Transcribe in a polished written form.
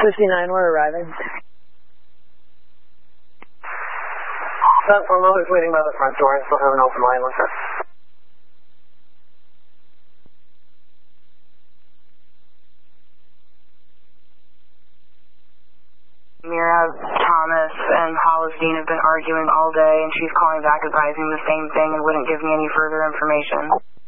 59, we're arriving. We're mother's waiting by the front door and still have an open line with her. Mira, Thomas, and Hollis Dean have been arguing all day, and she's calling back advising the same thing and wouldn't give me any further information.